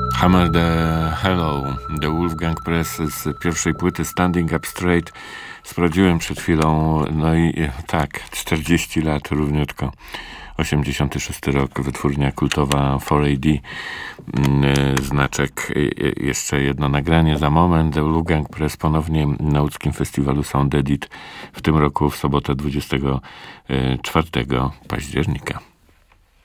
Hammer the Hello, The Wolfgang Press z pierwszej płyty Standing Up Straight. Sprawdziłem przed chwilą, no i tak, 40 lat równiutko. 86 rok, wytwórnia kultowa 4AD, znaczek, jeszcze jedno nagranie za moment. The Wolfgang Press ponownie na łódzkim festiwalu Sound Edit w tym roku w sobotę 24 października.